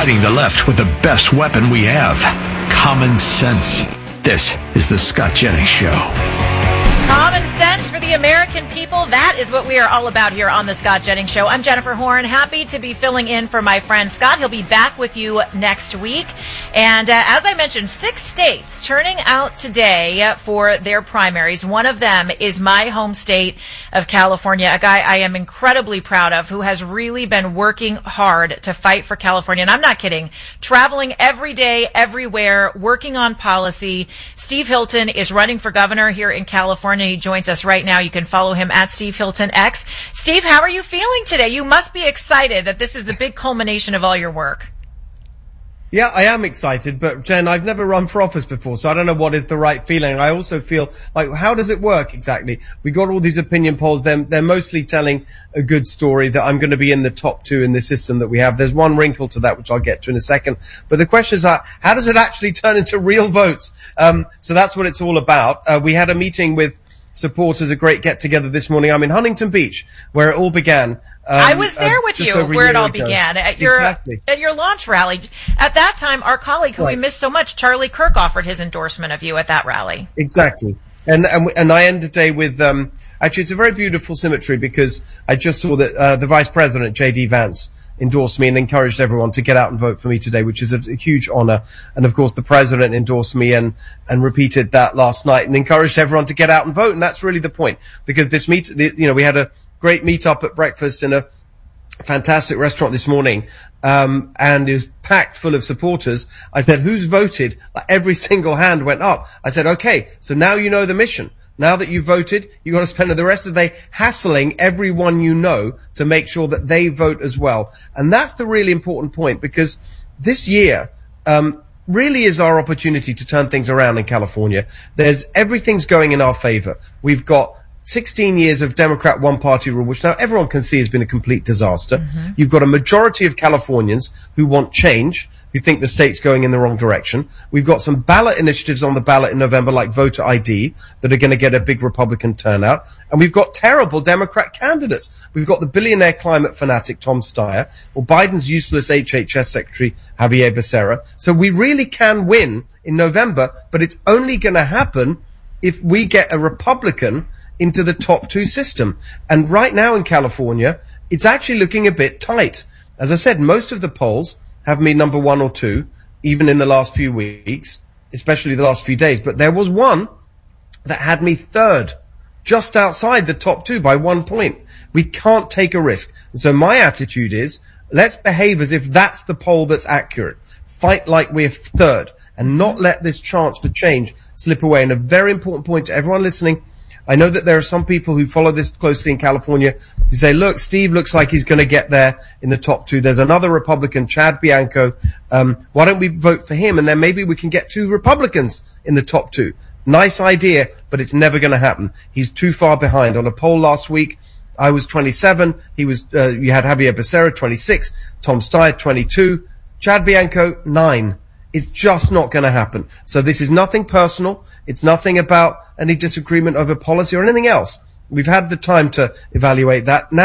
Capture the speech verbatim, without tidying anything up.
fighting the left with the best weapon we have, common sense. This is the Scott Jennings Show. Common sense for the American people. That is what we are all about here on the Scott Jennings Show. I'm Jennifer Horn. Happy to be filling in for my friend Scott. He'll be back with you next week. And uh, as I mentioned, six states turning out today for their primaries. One of them is my home state of California, a guy I am incredibly proud of who has really been working hard to fight for California. And I'm not kidding. Traveling every day, everywhere, working on policy. Steve Hilton is running for governor here in California. He joins us right now. You can follow him at Steve Hilton X. Steve, how are you feeling today? You must be excited that this is the big culmination of all your work. Yeah, I am excited, but Jen, I've never run for office before, so I don't know what is the right feeling. I also feel like, how does it work exactly? We got all these opinion polls. They're, they're mostly telling a good story that I'm going to be in the top two in the system that we have. There's one wrinkle to that, which I'll get to in a second. But the question is, how, how does it actually turn into real votes? Um, so that's what it's all about. Uh, we had a meeting with supporters, a great get-together this morning. I'm in Huntington Beach, where it all began. Um, I was there with uh, you where it all ago. began at your exactly. at your launch rally. At that time, our colleague who right. we missed so much, Charlie Kirk, offered his endorsement of you at that rally. Exactly, and and, and I end the day with um, actually it's a very beautiful symmetry because I just saw that uh, the Vice President J D Vance endorsed me and encouraged everyone to get out and vote for me today, which is a, a huge honor. And of course, the president endorsed me and, and repeated that last night and encouraged everyone to get out and vote. And that's really the point, because this meet, the, you know, we had a great meet up at breakfast in a fantastic restaurant this morning. Um, and it was packed full of supporters. I said, who's voted? Like every single hand went up. I said, okay, so now you know the mission. Now that you've voted, you've got to spend the rest of the day hassling everyone you know to make sure that they vote as well. And that's the really important point, because this year um really is our opportunity to turn things around in California. There's everything's going in our favor. We've got sixteen years of Democrat one-party rule, which now everyone can see has been a complete disaster. Mm-hmm. You've got a majority of Californians who want change, who think the state's going in the wrong direction. We've got some ballot initiatives on the ballot in November, like voter I D, that are going to get a big Republican turnout. And we've got terrible Democrat candidates. We've got the billionaire climate fanatic Tom Steyer, or Biden's useless H H S Secretary Javier Becerra. So we really can win in November, but it's only going to happen if we get a Republican into the top two system. And right now in California, it's actually looking a bit tight. As I said, most of the polls have me number one or two, even in the last few weeks, especially the last few days. But there was one that had me third, just outside the top two by one point. We can't take a risk. And so my attitude is, let's behave as if that's the poll that's accurate. Fight like we're third and not let this chance for change slip away. And a very important point to everyone listening, I know that there are some people who follow this closely in California who say, look, Steve looks like he's going to get there in the top two. There's another Republican, Chad Bianco. Um, why don't we vote for him? And then maybe we can get two Republicans in the top two. Nice idea, but it's never going to happen. He's too far behind. On a poll last week, I was twenty-seven. He was, uh, you had Javier Becerra, twenty-six. Tom Steyer, twenty-two. Chad Bianco, nine. It's just not going to happen. So this is nothing personal. It's nothing about any disagreement over policy or anything else. We've had the time to evaluate that. Now